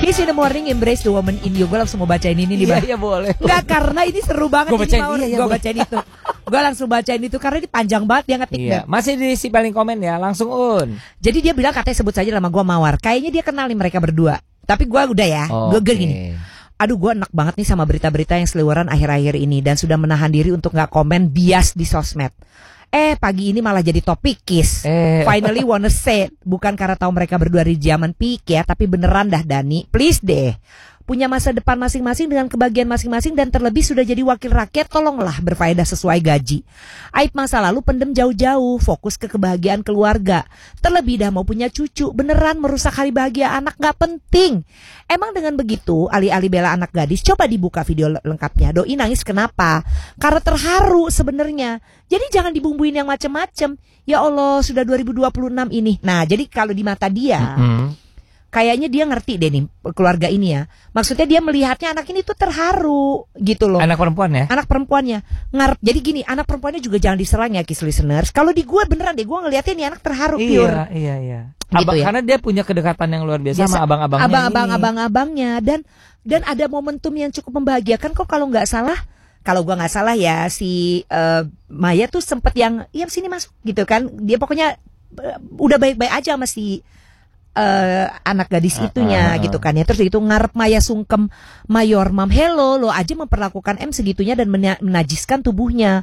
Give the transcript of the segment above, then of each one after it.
Kiss in the morning, embrace the woman in you. Gue langsung mau bacain ini nih, Bah. Iya boleh. Enggak, karena ini seru banget. Gue bacain, gue bacain itu. Gue langsung bacain itu karena ini panjang banget dia ngetik. Iya. Masih diisi paling komen ya, langsung Un. Jadi dia bilang katanya sebut saja nama gue Mawar. Kayaknya dia kenal nih mereka berdua. Tapi gue udah ya, gue gini. Aduh, gue enak banget nih sama berita-berita yang seliweran akhir-akhir ini dan sudah menahan diri untuk nggak komen bias di sosmed. Pagi ini malah jadi topik Kiss. Finally wanna say, bukan karena tahu mereka berdua dari zaman peak ya, tapi beneran dah Dani, please deh. Punya masa depan masing-masing dengan kebahagiaan masing-masing dan terlebih sudah jadi wakil rakyat, tolonglah berfaedah sesuai gaji. Aib masa lalu pendem jauh-jauh, fokus ke kebahagiaan keluarga. Terlebih dah mau punya cucu, beneran merusak hari bahagia anak gak penting. Emang dengan begitu, alih-alih bela anak gadis, coba dibuka video lengkapnya. Doi nangis kenapa? Karena terharu sebenarnya. Jadi jangan dibumbuin yang macem-macem. Ya Allah, sudah 2026 ini. Nah, jadi kalau di mata dia... kayaknya dia ngerti deh nih keluarga ini ya. Maksudnya dia melihatnya anak ini tuh terharu gitu loh. Anak perempuan ya? Anak perempuannya. Jadi gini, anak perempuannya juga jangan diserang ya Kiss listeners. Kalau di gue beneran deh, gue ngeliatnya nih anak terharu pure. Iya. Gitu ya? Karena dia punya kedekatan yang luar biasa sama abang-abangnya. Abang-abangnya dan ada momentum yang cukup membahagiakan kok kalau nggak salah. Kalau gue nggak salah ya si Maya tuh sempet yang ya sini masuk gitu kan. Dia pokoknya udah baik-baik aja sama si anak gadis itunya gitu kan ya. Terus itu ngarep Maya sungkem Mayor Mam, hello lo aja memperlakukan M segitunya dan menajiskan tubuhnya.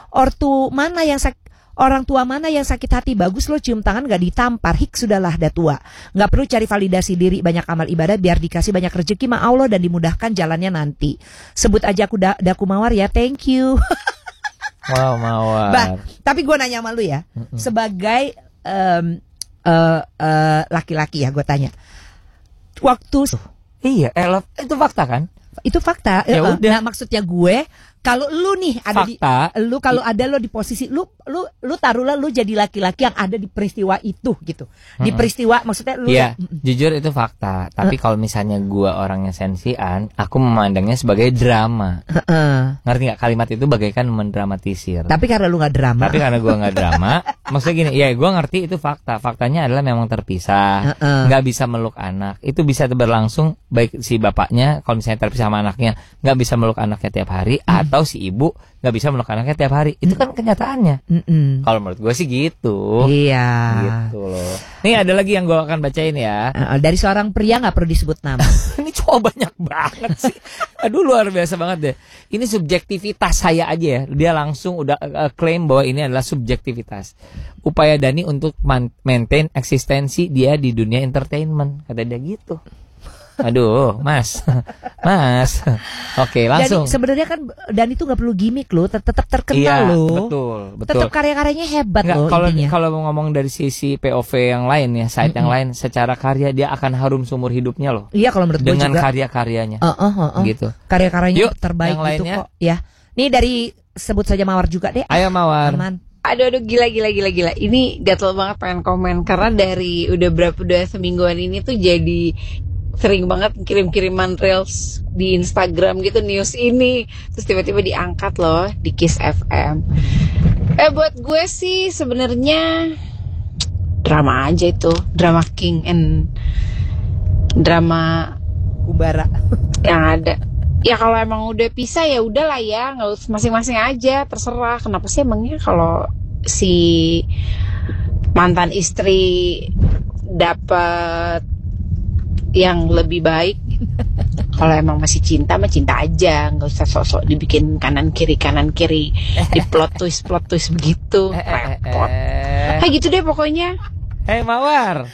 Orang tua mana yang sakit hati, bagus lo cium tangan gak ditampar. Sudahlah dah tua, gak perlu cari validasi diri, banyak amal ibadah biar dikasih banyak rezeki ma Allah dan dimudahkan jalannya nanti. Sebut aja aku Daku Mawar ya, thank you. Wow, Mawar. Bah, tapi gue nanya sama lu ya, sebagai laki-laki ya, gue tanya waktu itu fakta kan? Itu fakta. Ya udah. Nah, maksudnya gue kalau lu nih ada fakta. Ada lo di posisi lu taruhlah lu jadi laki-laki yang ada di peristiwa itu gitu. Di peristiwa maksudnya lu ya, jujur itu fakta. Tapi kalau misalnya gua orangnya sensian, aku memandangnya sebagai drama. Ngerti nggak, kalimat itu bagaikan mendramatisir. Tapi karena lu nggak drama. Tapi karena gua nggak drama, maksudnya gini, ya gua ngerti itu fakta. Faktanya adalah memang terpisah, nggak bisa meluk anak. Itu bisa berlangsung baik si bapaknya kalau misalnya terpisah sama anaknya, nggak bisa meluk anaknya tiap hari, atau si ibu nggak bisa meluk anaknya tiap hari. Itu kan kenyataannya. Kalau menurut gue sih gitu. Iya. Gitu loh. Nih ada lagi yang gue akan bacain ya. Dari seorang pria nggak perlu disebut nama. Ini cowok banyak banget sih. Aduh luar biasa banget deh. Ini subjektivitas saya aja ya. Dia langsung udah klaim bahwa ini adalah subjektivitas. Upaya Dani untuk maintain eksistensi dia di dunia entertainment. Kata dia gitu. Aduh, Mas. Oke, langsung. Dan sebenarnya kan Dani itu nggak perlu gimmick loh, tetap terkenal loh. Betul. Tetap karya-karyanya hebat loh. Kalau mau ngomong dari sisi POV yang lain ya, side yang lain, secara karya dia akan harum seumur hidupnya loh. Iya, kalau menurut gue juga. Dengan karya-karyanya. Gitu. Karya-karyanya terbaik yang gitu lainnya. kok. Ya. Nih dari sebut saja Mawar juga deh. Ayo Mawar. Aman. Aduh gila. Ini gatel banget pengen komen karena dari udah semingguan ini tuh jadi sering banget kirim-kiriman reels di Instagram gitu news ini, terus tiba-tiba diangkat loh di Kiss FM. Buat gue sih sebenarnya drama aja itu, drama king and drama Kumbara yang ada. Ya kalau emang udah pisah ya udahlah ya, nggak usah, masing-masing aja terserah. Kenapa sih emangnya kalau si mantan istri dapat yang lebih baik? Kalau emang masih cinta mah cinta aja, nggak usah sok-sok dibikin kanan kiri di plot twist begitu, repot. Kayak gitu deh pokoknya. Mawar.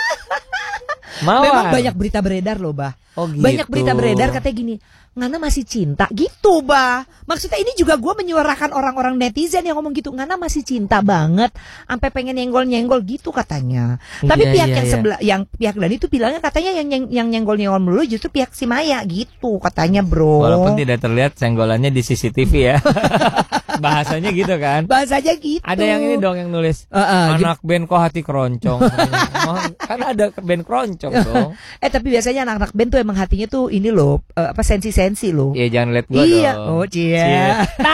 Memang banyak berita beredar loh, Bah. Oh gitu. Banyak berita beredar katanya gini, Ngana masih cinta gitu, Bah. Maksudnya ini juga gue menyuarakan orang-orang netizen yang ngomong gitu, Ngana masih cinta banget, sampai pengen nyenggol gitu katanya. Tapi pihak yang sebelah, yang pihak Dani itu bilangnya katanya yang nyenggol melulu justru pihak si Maya gitu katanya, bro. Walaupun tidak terlihat senggolannya di CCTV ya. Bahasanya gitu kan. Bahasanya gitu. Ada yang ini dong yang nulis anak band kok hati keroncong. Kan ada band keroncong dong. Tapi biasanya anak-anak band tuh emang hatinya tuh ini loh, sensi-sensi loh. Iya, jangan lihat gua dong. Iya. Oh, cia.